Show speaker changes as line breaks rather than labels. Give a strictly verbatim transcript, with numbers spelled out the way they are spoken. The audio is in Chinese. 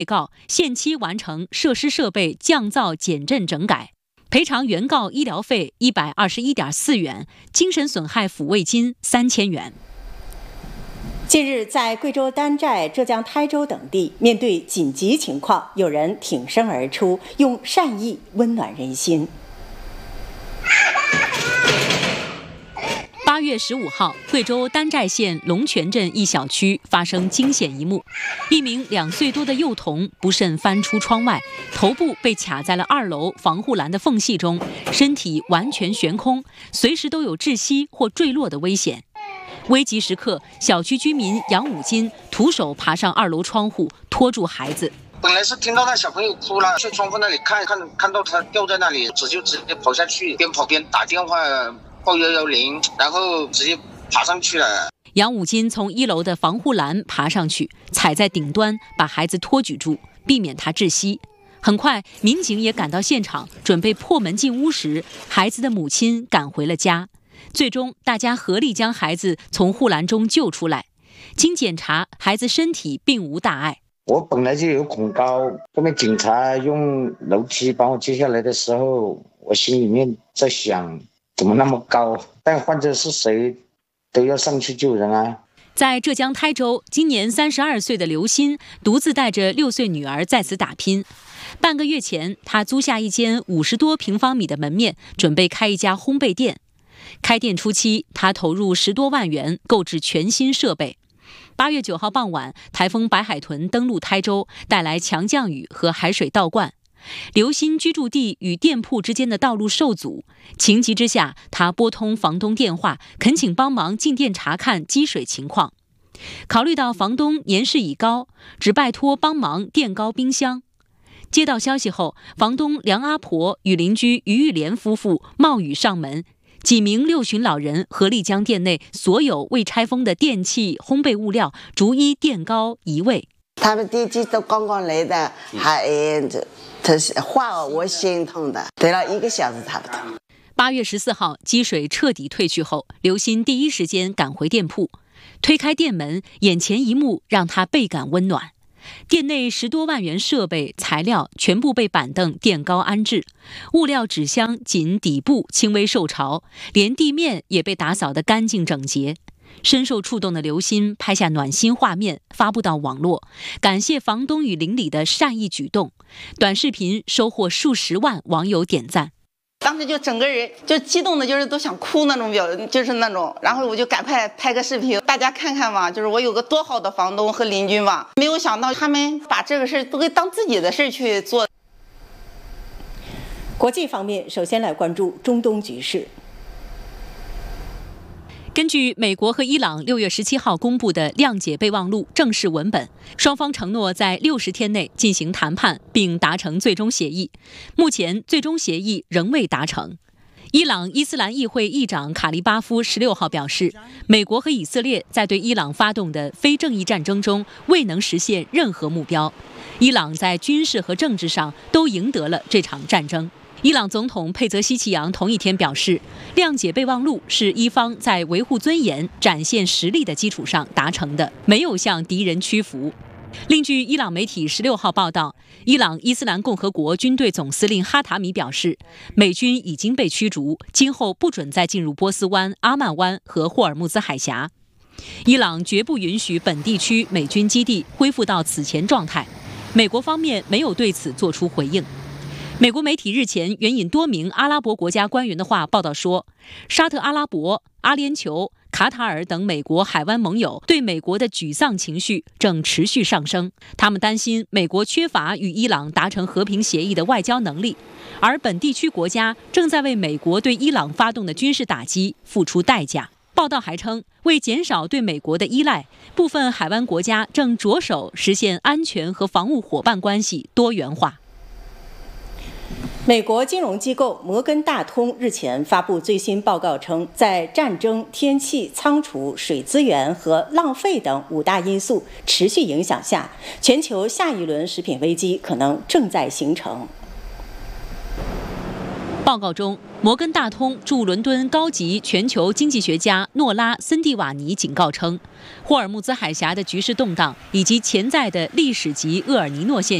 被告限期完成设施设备降噪减震整改，赔偿原告医疗费一百二十一点四元，精神损害抚慰金三千元。
近日，在贵州丹寨、浙江台州等地，面对紧急情况，有人挺身而出，用善意温暖人心。
八月十五号，贵州丹寨县龙泉镇一小区发生惊险一幕：一名两岁多的幼童不慎翻出窗外，头部被卡在了二楼防护栏的缝隙中，身体完全悬空，随时都有窒息或坠落的危险。危急时刻，小区居民杨武金徒手爬上二楼窗户，拖住孩子。
本来是听到那小朋友哭了，去窗户那里看看，看到他掉在那里，只就直接跑下去，边跑边打电话报幺幺零，然后直接爬上去了。
杨武金从一楼的防护栏爬上去，踩在顶端，把孩子托举住，避免他窒息。很快，民警也赶到现场，准备破门进屋时，孩子的母亲赶回了家。最终，大家合力将孩子从护栏中救出来。经检查，孩子身体并无大碍。
我本来就有恐高，后面警察用楼梯把我接下来的时候，我心里面在想，怎么那么高？但患者是谁，都要上去救人啊！
在浙江台州，今年三十二岁的刘鑫独自带着六岁女儿在此打拼。半个月前，他租下一间五十多平方米的门面，准备开一家烘焙店。开店初期，他投入十多万元购置全新设备。八月九号傍晚，台风白海豚登陆台州，带来强降雨和海水倒灌。刘鑫居住地与店铺之间的道路受阻，情急之下，他拨通房东电话，恳请帮忙进店查看积水情况。考虑到房东年事已高，只拜托帮忙垫高冰箱。接到消息后，房东梁阿婆与邻居于玉莲夫妇冒雨上门。几名六旬老人合力将店内所有未拆封的电器、烘焙物料逐一垫高移位。
他们电机都刚刚来的，还他话我心痛的，等了一个小时差不多。
八月十四号，积水彻底退去后，刘鑫第一时间赶回店铺，推开店门，眼前一幕让他倍感温暖。店内十多万元设备材料全部被板凳垫高安置，物料纸箱仅底部轻微受潮，连地面也被打扫得干净整洁。深受触动的刘鑫拍下暖心画面发布到网络，感谢房东与邻里的善意举动。短视频收获数十万网友点赞。
当时就整个人就激动的，就是都想哭那种表，就是那种，然后我就赶快拍个视频，大家看看吧，就是我有个多好的房东和邻居吧。没有想到他们把这个事都给当自己的事去做。
国际方面，首先来关注中东局势。
根据美国和伊朗六月十七号公布的谅解备忘录正式文本，双方承诺在六十天内进行谈判并达成最终协议。目前，最终协议仍未达成。伊朗伊斯兰议会议长卡利巴夫十六号表示，美国和以色列在对伊朗发动的非正义战争中未能实现任何目标，伊朗在军事和政治上都赢得了这场战争。伊朗总统佩泽希奇扬同一天表示，谅解备忘录是伊方在维护尊严、展现实力的基础上达成的，没有向敌人屈服。另据伊朗媒体十六号报道，伊朗伊斯兰共和国军队总司令哈塔米表示，美军已经被驱逐，今后不准再进入波斯湾、阿曼湾和霍尔木兹海峡。伊朗绝不允许本地区美军基地恢复到此前状态。美国方面没有对此作出回应。美国媒体日前援引多名阿拉伯国家官员的话报道说，沙特阿拉伯、阿联酋、卡塔尔等美国海湾盟友对美国的沮丧情绪正持续上升，他们担心美国缺乏与伊朗达成和平协议的外交能力，而本地区国家正在为美国对伊朗发动的军事打击付出代价。报道还称，为减少对美国的依赖，部分海湾国家正着手实现安全和防务伙伴关系多元化。
美国金融机构摩根大通日前发布最新报告称，在战争、天气、仓储、水资源和浪费等五大因素持续影响下，全球下一轮食品危机可能正在形成。
报告中，摩根大通驻伦敦高级全球经济学家诺拉·森蒂瓦尼警告称，霍尔木兹海峡的局势动荡以及潜在的历史级厄尔尼诺现